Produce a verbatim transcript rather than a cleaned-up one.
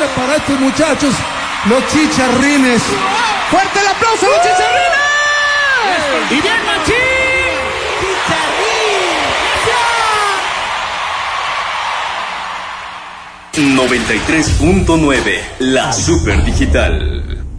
para estos muchachos, los chicharrines. ¡Fuerte el aplauso a los chicharrines! ¡Y bien, machín! noventa y tres punto nueve, la Super Digital.